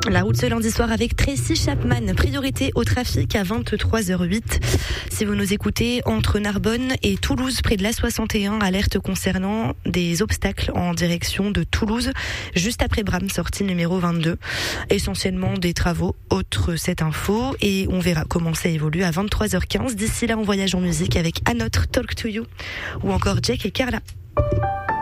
La route ce lundi soir avec Tracy Chapman. Priorité au trafic à 23h08. Si vous nous écoutez, entre Narbonne et Toulouse, près de l'A61, alerte concernant des obstacles en direction de Toulouse, juste après Bram, sortie numéro 22. Essentiellement des travaux, autre cette info, et on verra comment ça évolue à 23h15. D'ici là, on voyage en musique avec À Notre Talk to You, ou encore Jack et Carla.